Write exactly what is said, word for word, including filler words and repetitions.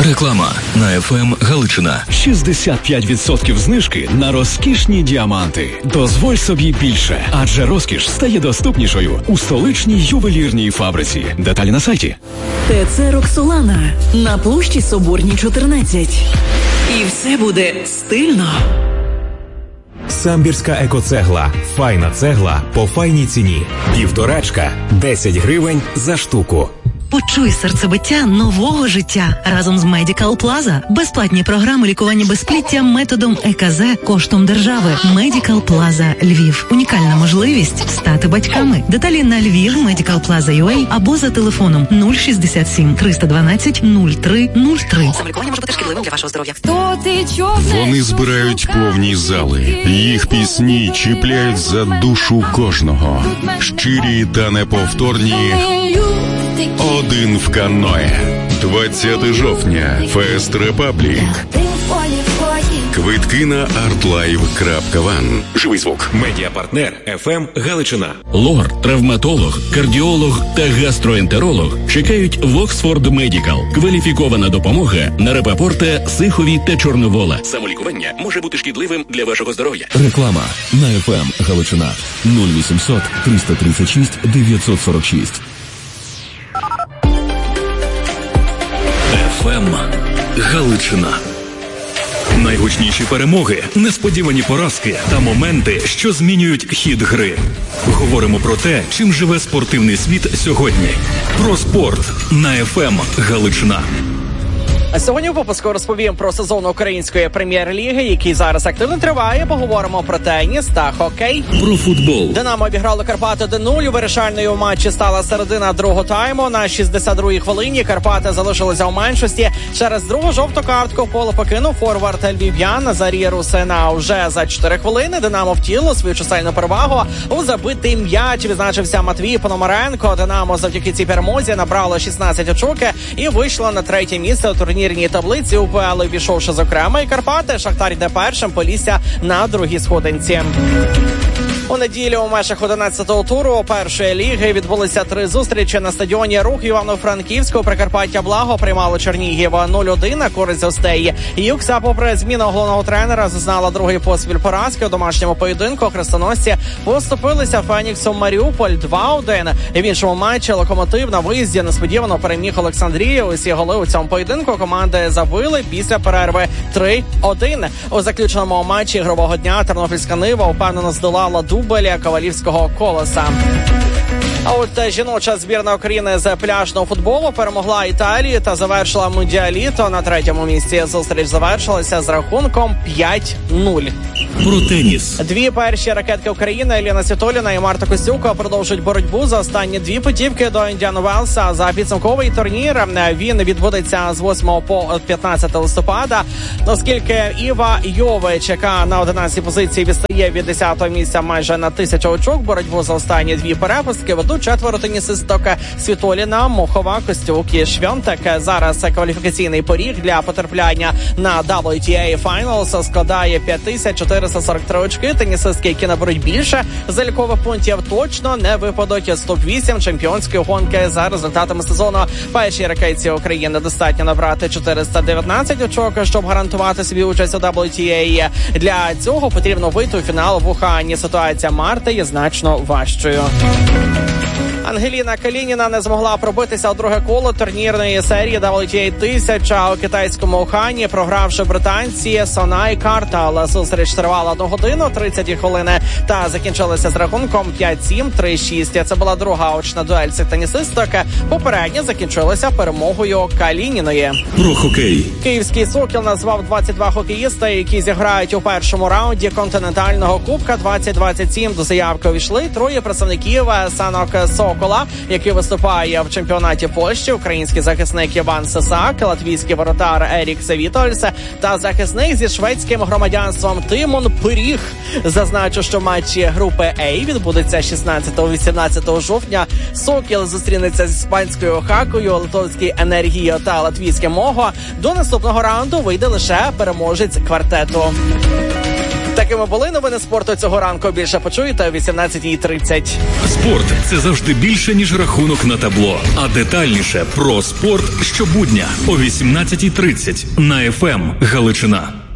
Реклама на еф ем Галичина. шістдесят п'ять відсотків знижки на розкішні діаманти. Дозволь собі більше, адже розкіш стає доступнішою у столичній ювелірній фабриці. Деталі на сайті. ТЦ «Роксолана» на площі Соборній, чотирнадцять. І все буде стильно. Самбірська екоцегла. Файна цегла по файній ціні. Півторачка – десять гривень за штуку. Почуй серцебиття нового життя разом з Medical Plaza. Безплатні програми лікування безпліття методом е ка зет коштом держави. Medical Plaza Львів. Унікальна можливість стати батьками. Деталі на Львів Medical Plaza ю ей або за телефоном нуль шістдесят сім триста дванадцять нуль три нуль три. Самолікування може бути шкідливим для вашого здоров'я. Вони збирають повні зали. Їх пісні чіпляють за душу кожного. Щирі та неповторні. Один в каное. двадцятого жовтня. Фест Репаблік. Квитки на артлайв крапка ван. Живий звук. Медіапартнер еф ем Галичина. Лор, травматолог, кардіолог та гастроентеролог чекають в Оксфорд Медікал. Кваліфікована допомога на Рапапорта, Сихові та Чорновола. Самолікування може бути шкідливим для вашого здоров'я. Реклама на еф ем Галичина. нуль вісімсот триста тридцять шість дев'ятсот сорок шість. еф ем Галичина. Найгучніші перемоги, несподівані поразки та моменти, що змінюють хід гри. Говоримо про те, чим живе спортивний світ сьогодні. Про спорт на еф ем Галичина. Сьогодні в випуску розповім про сезон української прем'єр-ліги, який зараз активно триває. Поговоримо про теніс та хокей. Про футбол. Динамо обіграло Карпати один нуль. Вирішальною в матчі стала середина другого тайму. На шістдесят другій хвилині Карпати залишилися у меншості. Через другу жовту картку поле покинув форвард львів'ян Назарій Русина. Уже за чотири хвилини Динамо втілило свою чисельну перевагу. У забитий м'яч відзначився Матвій Пономаренко. Динамо завдяки цій перемозі набрало шістнадцять очок і вийшло на третє місце у турнірній таблиці УПЛ, обійшовши зокрема і Карпати. Шахтар йде першим, Полісся на другій сходинці. У неділю у межах одинадцятого туру першої ліги відбулися три зустрічі на стадіоні Рух Івано-Франківського. Прикарпаття Благо приймало Чернігів нуль один на користь гостей. Юкса, попри зміну головного тренера, зазнала другий поспіль поразки у домашньому поєдинку. Хрестоносці поступилися Феніксу Маріуполь два один. В іншому матчі Локомотив на виїзді несподівано переміг Олександрію. Усі голи у цьому поєдинку команди забили після перерви три один. У заключному матчі ігрового дня Тернопільська Нива впевнено здолала дубля Ковалівського Колоса. А от жіноча збірна України з пляжного футболу перемогла Італію та завершила Мундіаліто на третьому місці. Зустріч завершилася з рахунком п'ять нуль. Про теніс. Дві перші ракетки України Еліна Світоліна і Марта Костюк продовжують боротьбу за останні дві путівки до Індіан Велса. За підсумковий турнір він відбудеться з восьмого по п'ятнадцяте листопада. Оскільки Іва Йович, яка на одинадцятій позиції відстає від десятого місця майже на тисячу очок, боротьбу за останні дві перепустки ведуть четверо тенісисток Світоліна, Мохова, Костюк і Швьонтек. Зараз кваліфікаційний поріг для потрапляння на дабл ю ті ей Finals складає п'ять тисяч чотириста сорок три очки. Тенісистки, які наберуть більше залікових пунктів, точно не випадуть з топ вісім чемпіонської гонки. За результатами сезону першій ракетці України достатньо набрати чотириста дев'ятнадцять очок, щоб гарантувати собі участь у дабл ю ті ей. Для цього потрібно вийти у фінал в Ухані. Ситуація Марти є значно важчою. Ангеліна Калініна не змогла пробитися у друге коло турнірної серії дабл ю ті ей тисяча у китайському Ухані, програвши британці Сонай Картал. Зустріч тривала одну годину тридцять хвилин та закінчилася з рахунком п'ять сім, три шість. Це була друга очна дуель цих тенісисток. Попередня закінчилася перемогою Калініної. Про хокей. Київський «Сокіл» назвав двадцять два хокеїста, які зіграють у першому раунді континентального кубка двадцять двадцять сім. До заявки увійшли троє представників санок «Сокола», який виступає в чемпіонаті Польщі, український захисник Іван Сисак, латвійський воротар Ерік Севітольс та захисник зі шведським громадянством Тимон Пиріг. Зазначу, що матчі групи А відбудеться шістнадцятого-вісімнадцятого жовтня. «Сокіл» зустрінеться з іспанською «Хакою», литовський «Енергією» та латвійським «Мого». До наступного раунду вийде лише переможець квартету. Такими були новини спорту цього ранку. Більше почуєте о вісімнадцятій тридцять. Спорт – це завжди більше, ніж рахунок на табло. А детальніше про спорт щобудня о вісімнадцятій тридцять на еф ем Галичина.